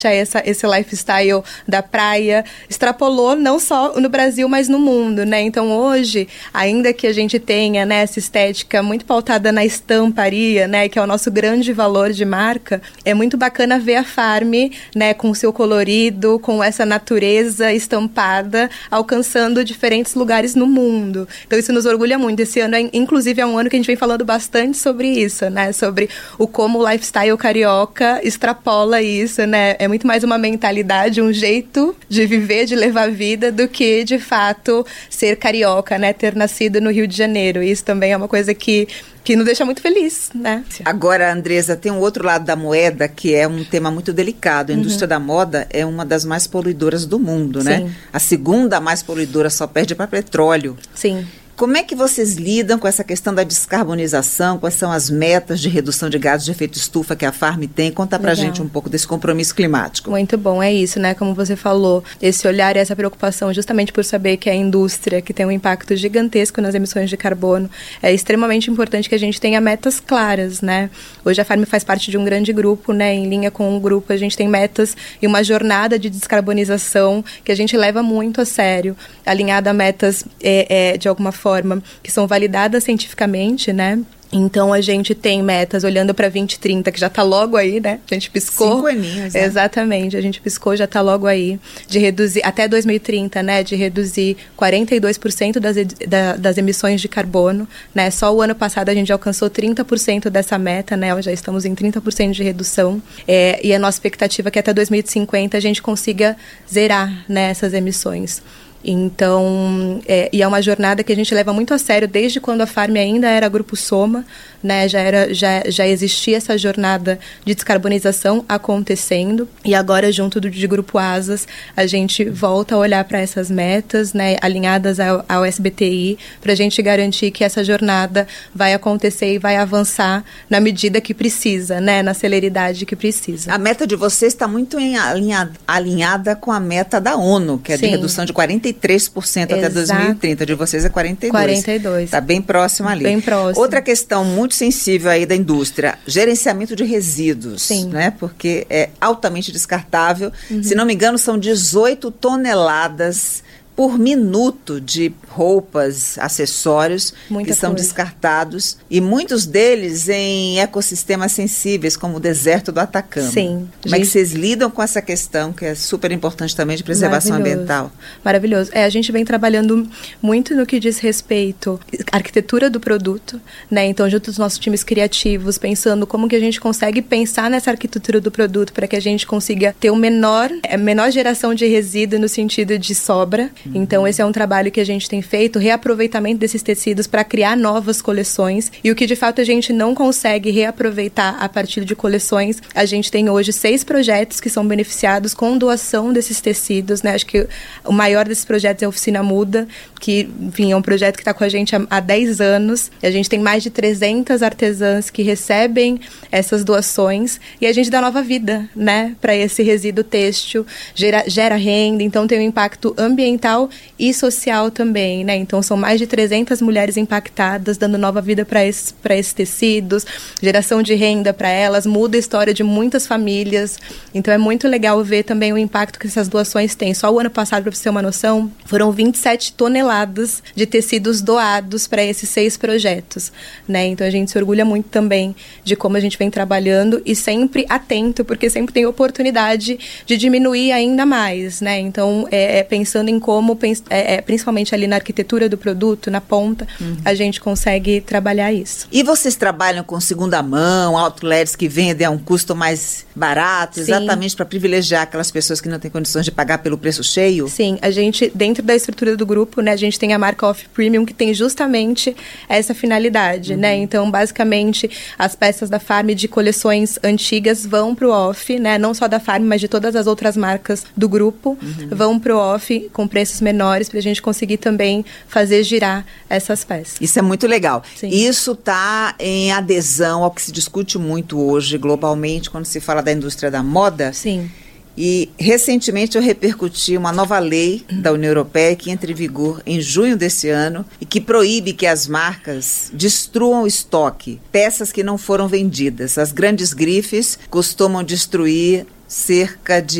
esse lifestyle da praia, extrapolou não só no Brasil, mas no mundo, né? Então hoje, ainda que a gente tenha, né, essa estética muito pautada na estamparia, né, que é o nosso grande valor de marca, é muito bacana ver a Farm, né, com o seu colorido, com essa natureza estampada, alcançando diferentes lugares no mundo. Então isso nos orgulha muito. Esse ano, inclusive, é um ano que a gente vem falando bastante sobre isso, né? Sobre como o lifestyle carioca extrapola isso, né? É muito mais uma mentalidade, um jeito de viver, de levar a vida, do que, de fato, ser carioca, né? Ter nascido no Rio de Janeiro. Isso também é uma coisa que nos deixa muito feliz, né? Agora, Andresa, tem um outro lado da moeda que é um tema muito delicado. A indústria da moda é uma das mais poluidoras do mundo, né? Sim. A segunda mais poluidora, só perde para petróleo. Sim. Como é que vocês lidam com essa questão da descarbonização? Quais são as metas de redução de gases de efeito estufa que a Farm tem? Conta pra gente um pouco desse compromisso climático. Muito bom, é isso, né? Como você falou, esse olhar e essa preocupação justamente por saber que a indústria, que tem um impacto gigantesco nas emissões de carbono, é extremamente importante que a gente tenha metas claras, né? Hoje a Farm faz parte de um grande grupo, né? Em linha com o grupo, a gente tem metas e uma jornada de descarbonização que a gente leva muito a sério, alinhada a metas de alguma forma que são validadas cientificamente, né? Então, a gente tem metas olhando para 2030, que já está logo aí, né? A gente piscou. 5 aninhos, né? Exatamente, a gente piscou, já está logo aí. De reduzir, até 2030, né? De reduzir 42% das emissões de carbono, né? Só o ano passado a gente alcançou 30% dessa meta, né? Já estamos em 30% de redução. E a nossa expectativa é que até 2050 a gente consiga zerar, né, essas emissões. Então, e é uma jornada que a gente leva muito a sério desde quando a Farm ainda era Grupo Soma, né? Já existia essa jornada de descarbonização acontecendo, e agora junto de Grupo Asas a gente volta a olhar para essas metas, né, alinhadas ao SBTi, para a gente garantir que essa jornada vai acontecer e vai avançar na medida que precisa, né, na celeridade que precisa. A meta de vocês está muito alinhada com a meta da ONU, que é de redução de 43% até 2030. De vocês é 42%. 42%. Está bem próximo ali. Bem próximo. Outra questão muito sensível aí da indústria, gerenciamento de resíduos. Sim. Né? Porque é altamente descartável. Se não me engano, são 18 toneladas por minuto de roupas, acessórios que são descartados, e muitos deles em ecossistemas sensíveis, como o deserto do Atacama. Sim. Como é que vocês lidam com essa questão, que é super importante também, de preservação ambiental? Maravilhoso. A gente vem trabalhando muito no que diz respeito à arquitetura do produto, né? Então, junto dos nossos times criativos, pensando como que a gente consegue pensar nessa arquitetura do produto para que a gente consiga ter a menor geração de resíduo no sentido de sobra. Então, esse é um trabalho que a gente tem feito, reaproveitamento desses tecidos para criar novas coleções. E o que, de fato, a gente não consegue reaproveitar a partir de coleções, a gente tem hoje 6 projetos que são beneficiados com doação desses tecidos, né? Acho que o maior desses projetos é a Oficina Muda, que, enfim, é um projeto que está com a gente há 10 anos. E a gente tem mais de 300 artesãs que recebem essas doações e a gente dá nova vida, né, para esse resíduo têxtil, gera renda, então tem um impacto ambiental e social também, né? Então são mais de 300 mulheres impactadas, dando nova vida para esses tecidos, geração de renda para elas, muda a história de muitas famílias. Então é muito legal ver também o impacto que essas doações têm. Só o ano passado, para você ter uma noção, foram 27 toneladas de tecidos doados para esses 6 projetos, né? Então a gente se orgulha muito também de como a gente vem trabalhando e sempre atento, porque sempre tem oportunidade de diminuir ainda mais, né? Então, pensando em como, principalmente ali na arquitetura do produto, na ponta, a gente consegue trabalhar isso. E vocês trabalham com segunda mão, outlets que vendem a um custo mais barato, exatamente para privilegiar aquelas pessoas que não têm condições de pagar pelo preço cheio? Sim, a gente, dentro da estrutura do grupo, né, a gente tem a marca Off Premium, que tem justamente essa finalidade, né? Então, basicamente, as peças da Farm de coleções antigas vão pro Off, né? Não só da Farm, mas de todas as outras marcas do grupo, vão pro Off com preços menores, para a gente conseguir também fazer girar essas peças. Isso é muito legal. Sim. Isso está em adesão ao que se discute muito hoje globalmente quando se fala da indústria da moda. Sim. E recentemente eu repercuti uma nova lei da União Europeia que entra em vigor em junho desse ano e que proíbe que as marcas destruam o estoque, peças que não foram vendidas. As grandes grifes costumam destruir cerca de